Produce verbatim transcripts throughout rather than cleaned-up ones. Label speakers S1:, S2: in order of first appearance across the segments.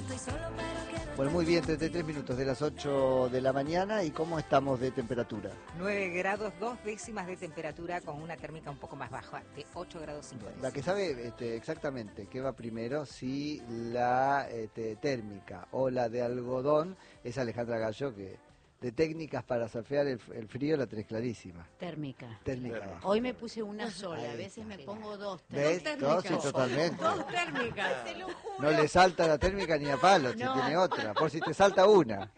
S1: Bueno, muy bien, treinta y tres minutos de las ocho de la mañana. ¿Y cómo estamos de temperatura?
S2: nueve grados, dos décimas de temperatura con una térmica un poco más baja, de ocho grados cinco décimas.
S1: La que sabe este, exactamente qué va primero, si la este, térmica o la de algodón, es Alejandra Gallo, que de técnicas para surfear el, el frío la tenés clarísima.
S3: Térmica.
S1: Térmica.
S3: Hoy me puse una sola,
S1: Ahí
S3: a veces
S1: está.
S3: me pongo dos
S1: ¿Ves?
S3: térmicas.
S1: No, sí, totalmente.
S3: Dos térmicas, te lo juro.
S1: No le salta la térmica ni a palo, si
S3: No.
S1: tiene otra, por si te salta una.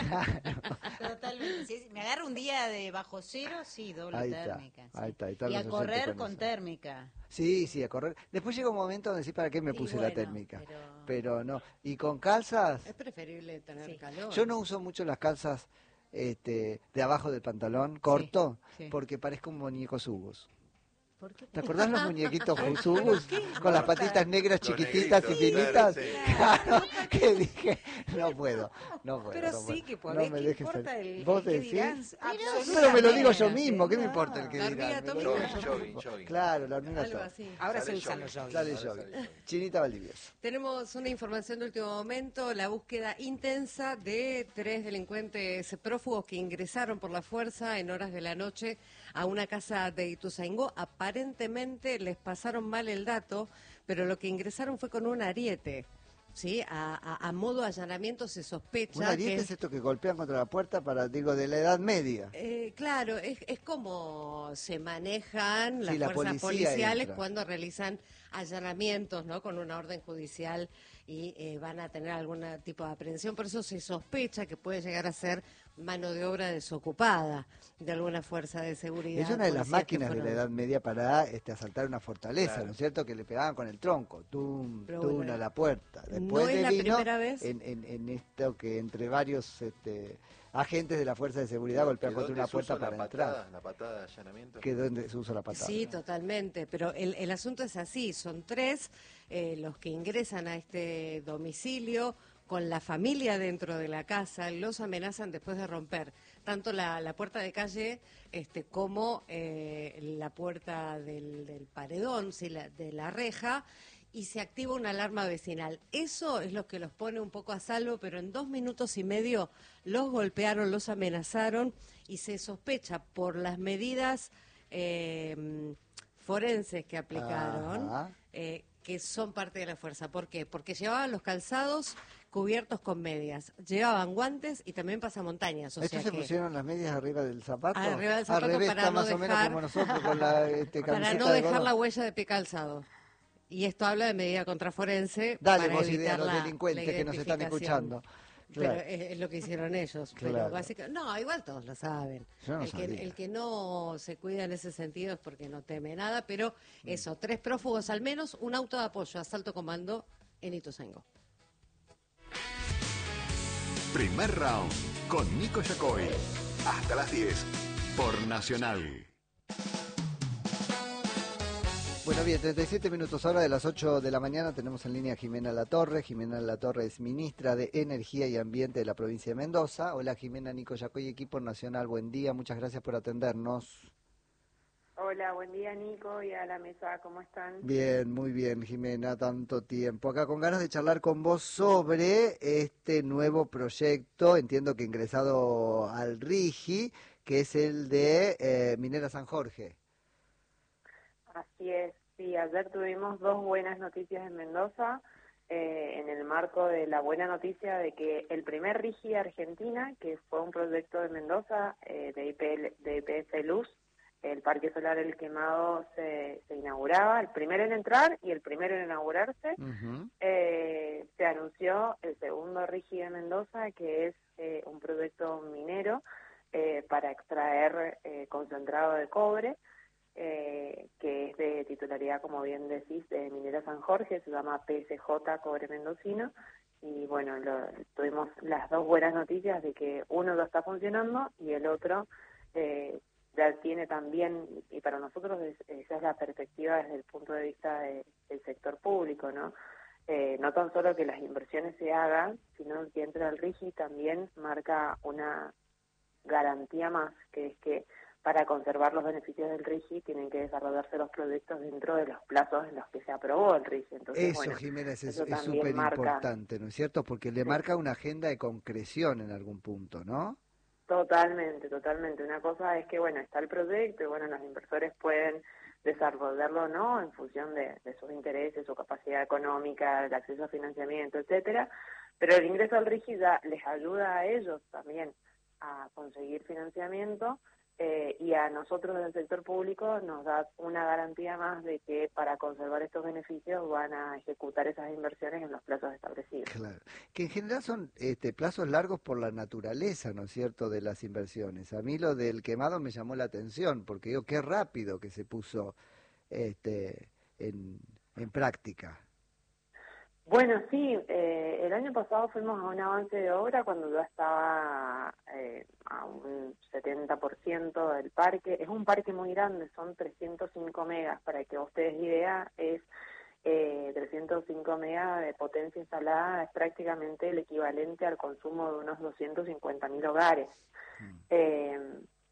S3: Totalmente. Si me agarra un día de bajo cero, sí, doble
S1: Ahí está,
S3: térmica. Sí.
S1: ahí está, ahí están
S3: y a
S1: los oyentes
S3: correr
S1: con
S3: con
S1: eso.
S3: térmica.
S1: Sí, sí, a correr. Después llega un momento donde decís, ¿para qué me
S3: Y
S1: puse
S3: bueno,
S1: la térmica?
S3: pero-
S1: Pero no. ¿Y con calzas?
S4: Es preferible tener
S3: Sí.
S4: calor.
S1: Yo no uso mucho las calzas este, de abajo del pantalón, corto,
S3: sí.
S1: porque parezco un muñeco Subus.
S3: ¿Por qué?
S1: ¿Te acordás los muñequitos Subus? Con las patitas negras
S5: Los
S1: chiquititas
S5: negritos,
S1: y finitas.
S5: claro, sí.
S1: Claro, que dije, no puedo, no puedo.
S2: Pero
S1: no
S2: sí
S1: puedo.
S2: que
S1: No
S2: podés,
S1: me
S2: ¿qué
S1: dejes
S2: importa
S1: salir.
S2: el,
S1: ¿Vos
S2: el que
S1: decís?
S2: dirán?
S1: Pero me lo digo yo
S2: Absolutamente.
S1: mismo, ¿qué me
S2: No.
S1: importa el que
S4: La
S1: dirán?
S4: hormiga
S1: Me lo
S4: atómica.
S1: digo yo
S5: Jogging,
S1: mismo.
S5: jogging.
S1: Claro, la hormiga
S4: Algo
S1: atómica.
S4: así.
S2: Ahora se
S5: Sale
S2: usan
S5: jogging.
S2: los jogging.
S1: Sale
S5: Ahora
S1: jogging.
S5: sale jogging.
S1: Chinita Valdivieso.
S4: Tenemos una información de último momento, la búsqueda intensa de tres delincuentes prófugos que ingresaron por la fuerza en horas de la noche a una casa de Ituzaingó. Aparentemente les pasaron mal el dato, pero lo que ingresaron fue con un ariete. ¿Sí? A, a, a modo allanamiento se sospecha
S1: Un ariete
S4: que
S1: es esto que golpean contra la puerta para, digo, de la Edad Media.
S4: Eh, claro, es, es como se manejan las
S1: Sí, la
S4: fuerzas
S1: policía
S4: policiales
S1: entra.
S4: cuando realizan allanamientos, ¿no? Con una orden judicial y eh, van a tener algún tipo de aprehensión. Por eso se sospecha que puede llegar a ser mano de obra desocupada de alguna fuerza de seguridad.
S1: Es una de las
S4: policías que
S1: máquinas de la
S4: fueron-
S1: Edad Media para este, asaltar una fortaleza,
S5: Claro.
S1: ¿no es cierto? Que le pegaban con el tronco, tum,
S4: Pero
S1: tum,
S4: bueno,
S1: a la puerta. Después
S4: no es
S1: le
S4: la
S1: vino
S4: primera vez.
S1: En, en, en esto que entre varios este, agentes de la fuerza de seguridad golpean
S5: ¿Que
S1: contra
S5: dónde
S1: una
S5: se
S1: puerta
S5: usa
S1: para
S5: la
S1: entrar.
S5: patada, la patada de allanamiento?
S1: Que donde se usa la patada.
S4: Sí, totalmente, pero el, el asunto es así, son tres eh, los que ingresan a este domicilio con la familia dentro de la casa, los amenazan después de romper tanto la, la puerta de calle este, como eh, la puerta del, del paredón, sí, la, de la reja, y se activa una alarma vecinal. Eso es lo que los pone un poco a salvo, pero en dos minutos y medio los golpearon, los amenazaron y se sospecha por las medidas eh, forenses que aplicaron,
S1: Ajá.
S4: eh, que son parte de la fuerza. ¿Por qué? Porque llevaban los calzados cubiertos con medias, llevaban guantes y también pasamontañas. O
S1: ¿Estos
S4: sea
S1: se
S4: que
S1: pusieron las medias arriba del zapato?
S4: Arriba del zapato
S1: Al revés,
S4: para
S1: está
S4: no
S1: más o menos
S4: dejar-
S1: como nosotros con la este,
S4: para
S1: camiseta
S4: no
S1: de
S4: dejar
S1: algodón.
S4: la huella de pie calzado. Y esto habla de medida contraforense.
S1: Dale
S4: para
S1: vos
S4: evitar
S1: idea a los
S4: la-
S1: delincuentes
S4: la
S1: que nos están
S4: identificación.
S1: escuchando.
S4: Pero
S1: Claro.
S4: es, es lo que hicieron ellos.
S1: Claro.
S4: Pero básicamente, no, igual todos lo saben.
S1: Yo no
S4: el, que,
S1: sabía.
S4: el que no se cuida en ese sentido es porque no teme nada. Pero
S1: Mm.
S4: eso, tres prófugos al menos, un auto de apoyo, asalto comando en Ituzaingó.
S6: Primer round con Nico Yacoy. Hasta las diez por Nacional.
S1: Bueno, bien, treinta y siete minutos ahora de las ocho de la mañana tenemos en línea a Jimena Latorre. Jimena Latorre es ministra de Energía y Ambiente de la provincia de Mendoza. Hola Jimena, Nico Yacoy, equipo nacional, buen día, muchas gracias por atendernos.
S7: Hola, buen día Nico y a la mesa, ¿cómo están?
S1: Bien, muy bien Jimena, tanto tiempo. Acá con ganas de charlar con vos sobre este nuevo proyecto, entiendo que ingresado al RIGI, que es el de eh, Minera San Jorge.
S7: Así es, sí, ayer tuvimos dos buenas noticias en Mendoza, eh, en el marco de la buena noticia de que el primer RIGI de Argentina, que fue un proyecto de Mendoza, eh, de, I P L, de I P F Luz, el Parque Solar El Quemado se, se inauguraba, el primero en entrar y el primero en inaugurarse.
S1: Uh-huh.
S7: Eh, se anunció el segundo RIGI de Mendoza, que es eh, un proyecto minero eh, para extraer eh, concentrado de cobre, eh, que es de titularidad, como bien decís, de Minera San Jorge, se llama P S J Cobre Mendocino, y bueno, lo, tuvimos las dos buenas noticias de que uno lo está funcionando y el otro eh, ya tiene también, y para nosotros es, esa es la perspectiva desde el punto de vista de, del sector público, ¿no? Eh, no tan solo que las inversiones se hagan, sino que entra el RIGI también marca una garantía más, que es que para conservar los beneficios del RIGI tienen que desarrollarse los proyectos dentro de los plazos en los que se aprobó el RIGI. Entonces,
S1: Eso,
S7: bueno,
S1: Jimena, es
S7: eso
S1: es
S7: también
S1: súper
S7: marca-
S1: importante, ¿no es cierto? Porque le
S7: Sí.
S1: marca una agenda de concreción en algún punto, ¿no?
S7: Totalmente, totalmente. Una cosa es que, bueno, está el proyecto y, bueno, los inversores pueden desarrollarlo o no en función de, de sus intereses, su capacidad económica, el acceso a financiamiento, etcétera. Pero el ingreso al RIGI ya les ayuda a ellos también a conseguir financiamiento eh, y a nosotros del sector público nos da una garantía más de que para conservar estos beneficios van a ejecutar esas inversiones en los plazos establecidos.
S1: Claro. Que en general son este, plazos largos por la naturaleza, ¿no es cierto?, de las inversiones. A mí lo del quemado me llamó la atención, porque digo, qué rápido que se puso este, en, en práctica.
S7: Bueno, sí, eh, el año pasado fuimos a un avance de obra cuando ya estaba eh, a un setenta por ciento del parque. Es un parque muy grande, son trescientos cinco megas, para que ustedes idea, es eh, trescientos cinco megas de potencia instalada, es prácticamente el equivalente al consumo de unos doscientos cincuenta mil hogares.
S1: Mm.
S7: Eh,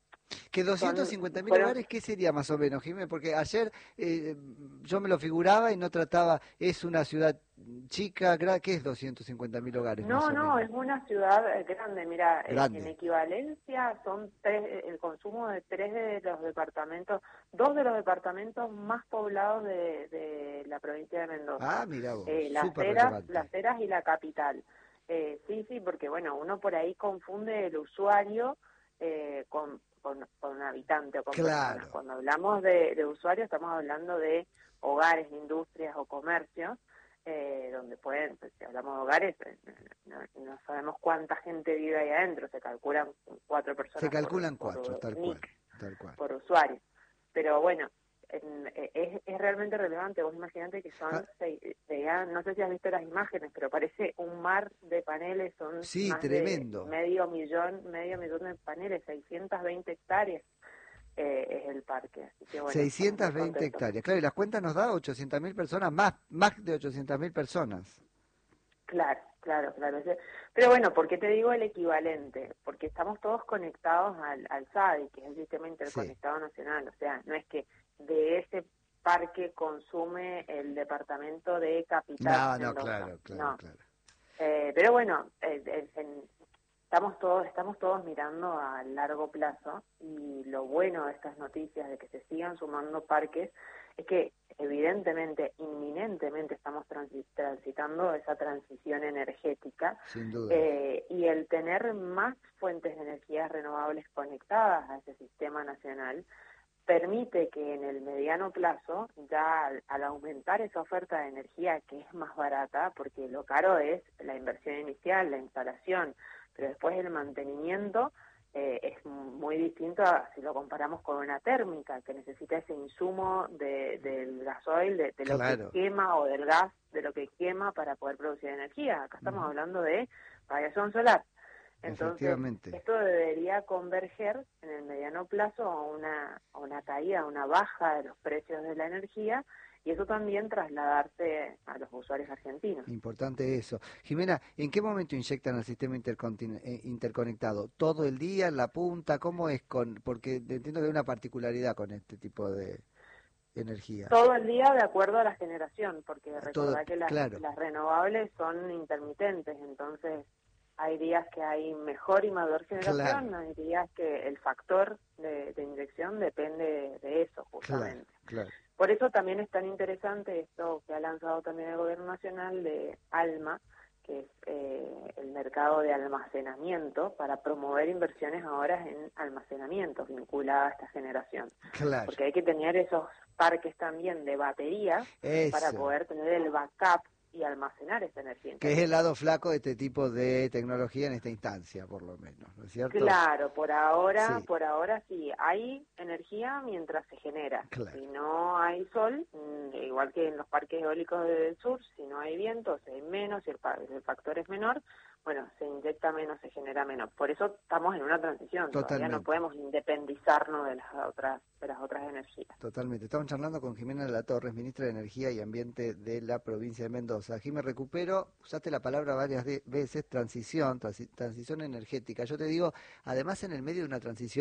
S1: Que doscientos cincuenta mil
S7: fueron-
S1: hogares, ¿qué sería más o menos, Jiménez? Porque ayer eh, yo me lo figuraba y no trataba, es una ciudad chica, gra- ¿qué es doscientos cincuenta mil hogares? más
S7: No,
S1: o
S7: no,
S1: menos?
S7: es una ciudad eh, grande. Mira, eh,
S1: Grande.
S7: en equivalencia son tres, eh, el consumo de tres de los departamentos, dos de los departamentos más poblados de, de la provincia de Mendoza.
S1: Ah, mira vos,
S7: Eh, las
S1: súper
S7: Heras,
S1: relevante.
S7: las Heras y la capital. Eh, sí, sí, porque bueno, uno por ahí confunde el usuario eh, con, con, con habitante o con
S1: Claro.
S7: personas. Cuando hablamos de, de usuario estamos hablando de hogares, industrias o comercios, eh, donde pueden, pues, si hablamos de hogares, eh, no, no sabemos cuánta gente vive ahí adentro, se calculan cuatro personas.
S1: Se calculan
S7: por,
S1: cuatro,
S7: por
S1: tal
S7: N I C,
S1: cual, tal cual.
S7: por usuario. Pero bueno, en- eh, es, es realmente relevante. Vos imaginate que son,
S1: Ah.
S7: seis, veía- no sé si has visto las imágenes, pero parece un mar de paneles, son
S1: Sí,
S7: más
S1: tremendo.
S7: de medio millón, medio millón de paneles, seiscientas veinte hectáreas eh, es el parque. Así que, bueno,
S1: seiscientas
S7: estamos muy
S1: veinte
S7: contentos.
S1: hectáreas. Claro, y las cuentas nos da ochocientas mil personas, más, más de ochocientas mil personas.
S7: Claro, claro, claro. Ese- Pero bueno, ¿por qué te digo el equivalente? Porque estamos todos conectados al, al S A D I, que es el Sistema Interconectado Nacional. O sea, no es que de ese parque consume el departamento de Capital.
S1: No, no,
S7: Mendoza.
S1: claro, claro,
S7: No.
S1: claro.
S7: Eh, pero bueno, eh, eh, en- estamos todos estamos todos mirando a largo plazo y lo bueno de estas noticias de que se sigan sumando parques es que evidentemente, inminentemente estamos transi- transitando esa transición energética
S1: Sin duda.
S7: eh, y el tener más fuentes de energías renovables conectadas a ese sistema nacional permite que en el mediano plazo, ya al, al aumentar esa oferta de energía que es más barata, porque lo caro es la inversión inicial, la instalación, pero después el mantenimiento eh, es muy distinto a si lo comparamos con una térmica, que necesita ese insumo de, del gasoil, de, de lo
S1: Claro.
S7: que quema o del gas, de lo que quema para poder producir energía. Acá estamos
S1: Ujú.
S7: hablando de radiación solar. Entonces,
S1: Efectivamente.
S7: esto debería converger en el mediano plazo a una, a una caída, a una baja de los precios de la energía y eso también trasladarse a los usuarios argentinos.
S1: Importante eso. Jimena, ¿en qué momento inyectan al sistema intercontin- eh, interconectado? ¿Todo el día, en la punta? ¿Cómo es con...? Porque entiendo que hay una particularidad con este tipo de energía.
S7: Todo el día de acuerdo a la generación, porque
S1: Todo-
S7: recordá que las,
S1: claro.
S7: las renovables son intermitentes, entonces hay días que hay mejor y mayor generación,
S1: Claro.
S7: hay días que el factor de, de inyección depende de eso,
S1: Claro,
S7: justamente.
S1: claro.
S7: Por eso también es tan interesante esto que ha lanzado también el Gobierno Nacional de ALMA, que es eh, el mercado de almacenamiento, para promover inversiones ahora en almacenamiento vinculadas a esta generación.
S1: Claro.
S7: Porque hay que tener esos parques también de baterías para
S1: Eso.
S7: poder tener el backup y almacenar esa energía.
S1: Que es el lado flaco de este tipo de tecnología en esta instancia, por lo menos, ¿no es cierto?
S7: Claro, por ahora,
S1: Sí.
S7: por ahora sí, hay energía mientras se genera.
S1: Claro.
S7: Si no hay sol, mm, igual que en los parques eólicos del sur, si no hay viento, si hay menos, si el, pa- el factor es menor, bueno, se inyecta menos, se genera menos. Por eso estamos en una transición, todavía
S1: Totalmente.
S7: no podemos independizarnos de las otras de las otras energías.
S1: Totalmente. Estamos charlando con Jimena de la Torres, ministra de Energía y Ambiente de la provincia de Mendoza. Jimena, recupero, usaste la palabra varias de- veces, transición, transi- transición energética. Yo te digo, además en el medio de una transición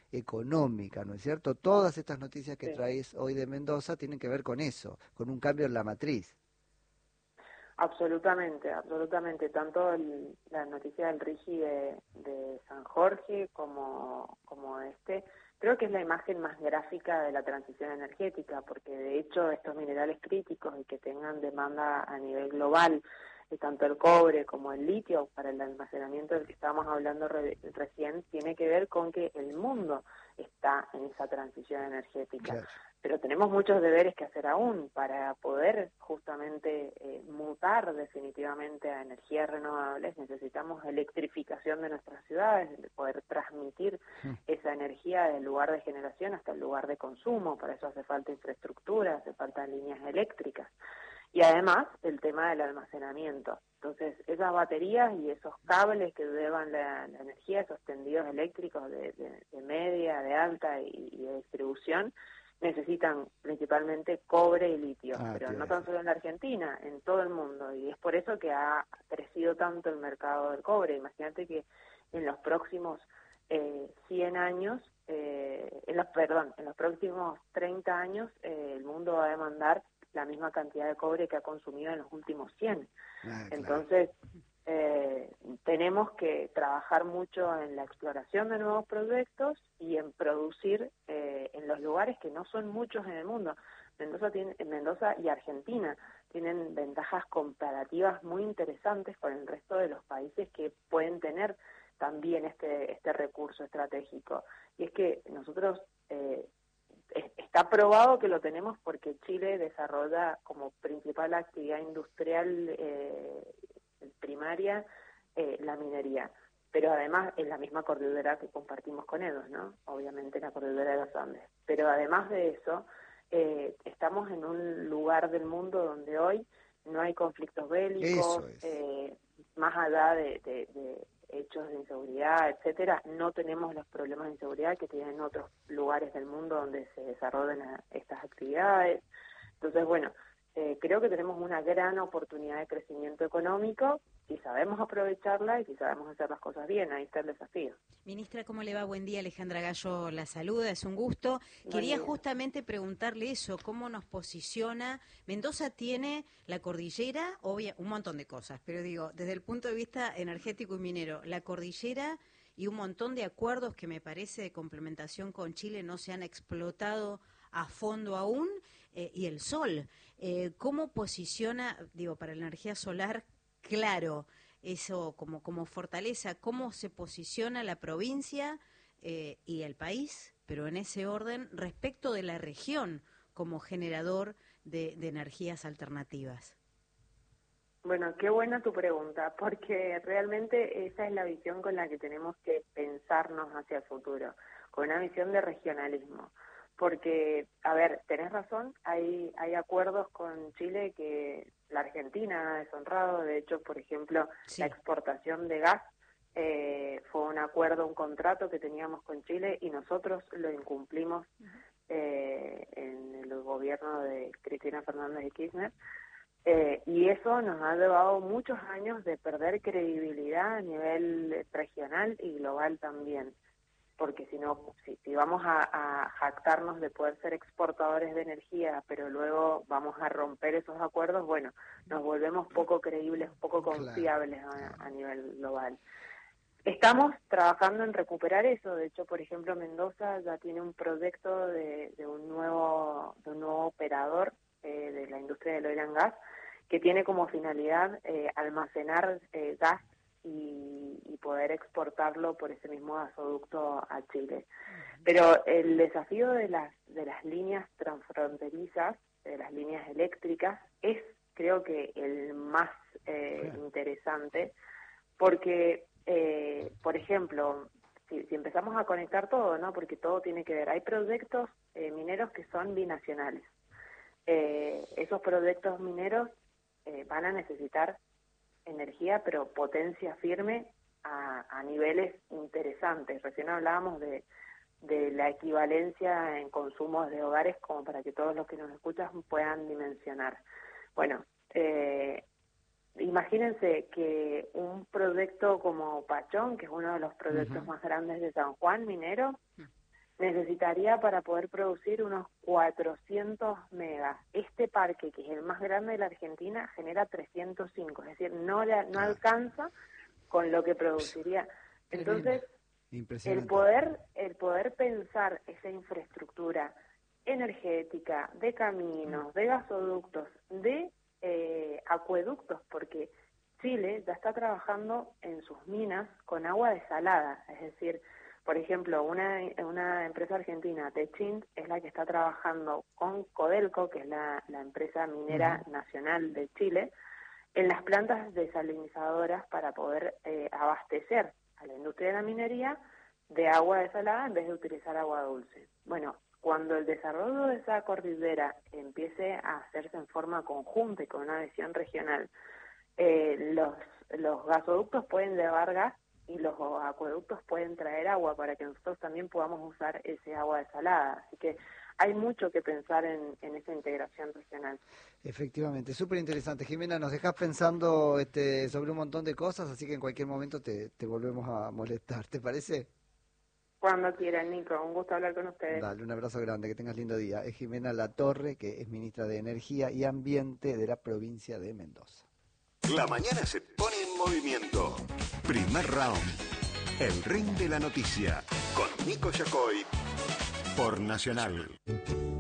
S1: económica, ¿no es cierto? Todas estas noticias que
S7: Sí.
S1: traes hoy de Mendoza tienen que ver con eso, con un cambio en la matriz.
S7: Absolutamente, absolutamente. Tanto el- la noticia del RIGI de, de San Jorge como, como este, creo que es la imagen más gráfica de la transición energética, porque de hecho estos minerales críticos y que tengan demanda a nivel global, eh, tanto el cobre como el litio para el almacenamiento del que estábamos hablando re- recién, tiene que ver con que el mundo está en esa transición energética.
S1: Claro.
S7: Pero tenemos muchos deberes que hacer aún para poder justamente eh, mutar definitivamente a energías renovables. Necesitamos electrificación de nuestras ciudades, de poder transmitir
S1: Mm.
S7: esa energía del lugar de generación hasta el lugar de consumo. Para eso hace falta infraestructura, hace falta líneas eléctricas. Y además el tema del almacenamiento. Entonces, esas baterías y esos cables que llevan la, la energía, esos tendidos eléctricos de, de- de media, de alta y, y de distribución, necesitan principalmente cobre y litio,
S1: Ah,
S7: pero
S1: te iba
S7: no
S1: a
S7: tan
S1: decir.
S7: solo en la Argentina, en todo el mundo. Y es por eso que ha crecido tanto el mercado del cobre. Imagínate que en los próximos eh, cien años, eh, en los, perdón, en los próximos treinta años, eh, el mundo va a demandar la misma cantidad de cobre que ha consumido en los últimos cien.
S1: Ah, claro.
S7: Entonces, eh, tenemos que trabajar mucho en la exploración de nuevos proyectos y en producir eh, en los lugares que no son muchos en el mundo. Mendoza, tiene, Mendoza y Argentina tienen ventajas comparativas muy interesantes con el resto de los países que pueden tener también este, este recurso estratégico. Y es que nosotros... Eh, Está probado que lo tenemos porque Chile desarrolla como principal actividad industrial eh, primaria eh, la minería, pero además es la misma cordillera que compartimos con ellos, ¿no? Obviamente la cordillera de los Andes. Pero además de eso, eh, estamos en un lugar del mundo donde hoy no hay conflictos bélicos,
S1: Eso es.
S7: eh, más allá de, de, de hechos de inseguridad, etcétera, no tenemos los problemas de inseguridad que tienen otros lugares del mundo donde se desarrollan a- estas actividades. Entonces, bueno, eh, creo que tenemos una gran oportunidad de crecimiento económico si sabemos aprovecharla y si sabemos hacer las cosas bien. Ahí está el desafío.
S3: Ministra, ¿cómo le va? Buen día, Alejandra Gallo la saluda, es un gusto.
S7: Buen
S3: Quería
S7: día.
S3: justamente preguntarle eso, ¿cómo nos posiciona? Mendoza tiene la cordillera, obvia, un montón de cosas, pero digo, desde el punto de vista energético y minero, la cordillera y un montón de acuerdos que me parece de complementación con Chile no se han explotado a fondo aún, eh, y el sol. Eh, ¿Cómo posiciona, digo, para la energía solar, claro, eso como, como fortaleza, cómo se posiciona la provincia eh, y el país, pero en ese orden, respecto de la región como generador de, de energías alternativas?
S7: Bueno, qué buena tu pregunta, porque realmente esa es la visión con la que tenemos que pensarnos hacia el futuro, con una visión de regionalismo. Porque, a ver, tenés razón, hay, hay acuerdos con Chile que la Argentina ha deshonrado. De hecho, por ejemplo,
S3: Sí.
S7: la exportación de gas eh, fue un acuerdo, un contrato que teníamos con Chile y nosotros lo incumplimos eh, en el gobierno de Cristina Fernández de Kirchner. Eh, y eso nos ha llevado muchos años de perder credibilidad a nivel regional y global también. Porque si no, si, si vamos a, a jactarnos de poder ser exportadores de energía, pero luego vamos a romper esos acuerdos, bueno, nos volvemos poco creíbles, poco
S1: Claro,
S7: confiables a,
S1: claro.
S7: a nivel global. Estamos trabajando en recuperar eso. De hecho, por ejemplo, Mendoza ya tiene un proyecto de, de un nuevo de un nuevo operador eh, de la industria del oil and gas que tiene como finalidad eh, almacenar eh, gas y, y poder exportarlo por ese mismo gasoducto a Chile. Pero el desafío de las de las líneas transfronterizas, de las líneas eléctricas, es creo que el más eh,
S1: Claro.
S7: interesante, porque, eh, por ejemplo, si, si empezamos a conectar todo, ¿no? Porque todo tiene que ver. Hay proyectos eh, mineros que son binacionales. Eh, esos proyectos mineros eh, van a necesitar energía, pero potencia firme a, a niveles interesantes. Recién hablábamos de, de la equivalencia en consumos de hogares, como para que todos los que nos escuchan puedan dimensionar. Bueno, eh, imagínense que un proyecto como Pachón, que es uno de los proyectos
S1: Ujú.
S7: más grandes de San Juan, minero, necesitaría para poder producir unos cuatrocientos megas. Este parque, que es el más grande de la Argentina, genera trescientos cinco, es decir, no, le, no alcanza con lo que produciría. Entonces, el poder, el poder pensar esa infraestructura energética, de caminos, de gasoductos, de eh, acueductos, porque Chile ya está trabajando en sus minas con agua desalada, es decir, por ejemplo, una, una empresa argentina, Techint, es la que está trabajando con Codelco, que es la, la empresa minera uh-huh. nacional de Chile, en las plantas desalinizadoras para poder eh, abastecer a la industria de la minería de agua desalada en vez de utilizar agua dulce. Bueno, cuando el desarrollo de esa cordillera empiece a hacerse en forma conjunta y con una visión regional, eh, los, los gasoductos pueden llevar gas y los acueductos pueden traer agua para que nosotros también podamos usar ese agua desalada. Así que hay mucho que pensar en, en esa integración regional.
S1: Efectivamente, súper interesante. Jimena, nos dejás pensando este, sobre un montón de cosas, así que en cualquier momento te, te volvemos a molestar, ¿te parece?
S7: Cuando quieran, Nico, un gusto hablar con ustedes.
S1: Dale, un abrazo grande, que tengas lindo día. Es Jimena Latorre, que es ministra de Energía y Ambiente de la provincia de Mendoza.
S6: La mañana se pone en movimiento. Primer round. El ring de la noticia. Con Nico Yacoy. Por Nacional.